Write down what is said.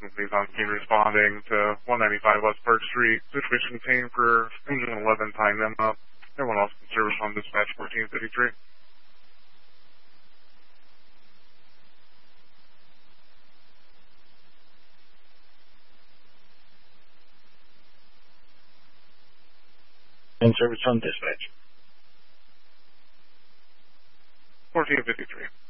please on scene responding to 195 West Park Street. Situation contained for engine 11 tying them up. Everyone else in service on dispatch 1453. In service on dispatch. 1453.